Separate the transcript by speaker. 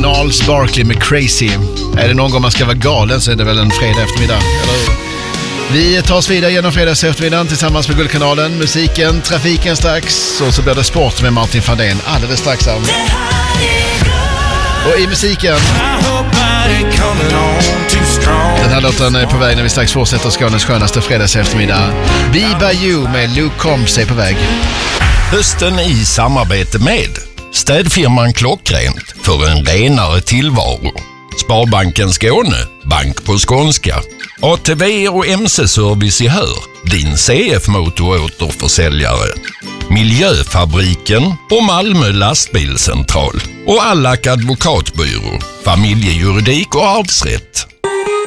Speaker 1: Gnarls Barkley med Crazy. Är det någon gång man ska vara galen så är det väl en fredag eftermiddag, eller? Vi tar oss vidare genom fredags eftermiddagen tillsammans med Guldkanalen, musiken, trafiken strax och så blir det sport med Martin Fandén alldeles strax. Och i musiken, den här låten är på väg när vi strax fortsätter Skånes skönaste fredags eftermiddag. Be By You med Luke Combs är på väg.
Speaker 2: Hösten i samarbete med städfirman Klockrent för en renare tillvaro. Sparbanken Skåne, bank på skånska. ATV och MC-service i Hör, din CF-motoråterförsäljare. Miljöfabriken och Malmö lastbilscentral. Och Allak advokatbyrå, familjejuridik och arvsrätt.